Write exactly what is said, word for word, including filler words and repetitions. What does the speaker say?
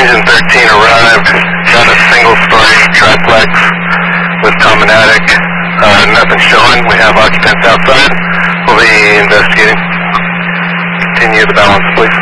Engine thirteen arrived, got a single-story triplex with common attic. Uh, nothing showing. We have occupants outside. We'll be investigating. Continue the balance, please.